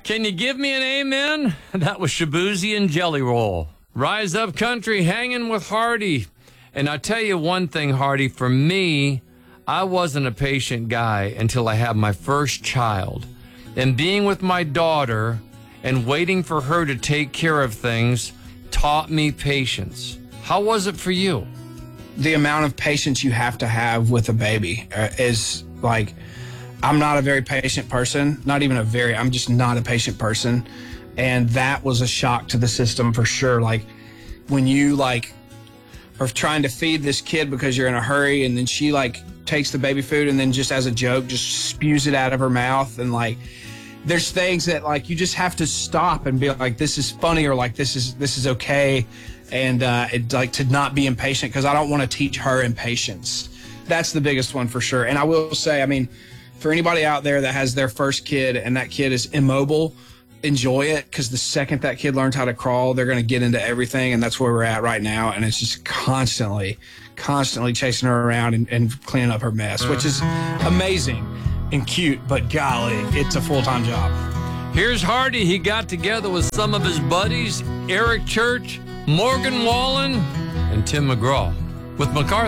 Can you give me an amen? That was Shabuzi and Jelly Roll. Rise Up Country, hanging with Hardy. And I tell you one thing, Hardy, for me, I wasn't a patient guy until I had my first child. And being with my daughter and waiting for her to take care of things taught me patience. How was it for you? The amount of patience you have to have with a baby is like, I'm not a very patient person, I'm just not a patient person. And that was a shock to the system for sure. Like when you are trying to feed this kid because you're in a hurry, and then she takes the baby food and then just as a joke, just spews it out of her mouth. And there's things that you just have to stop and be like, this is funny, or this is okay. And to not be impatient, because I don't want to teach her impatience. That's the biggest one for sure. And I will say, for anybody out there that has their first kid and that kid is immobile, enjoy it, because the second that kid learns how to crawl, they're going to get into everything. And that's where we're at right now. And it's just constantly chasing her around and cleaning up her mess, which is amazing and cute, but golly, it's a full-time job. Here's Hardy. He got together with some of his buddies, Eric Church, Morgan Wallen, and Tim McGraw. With MacArthur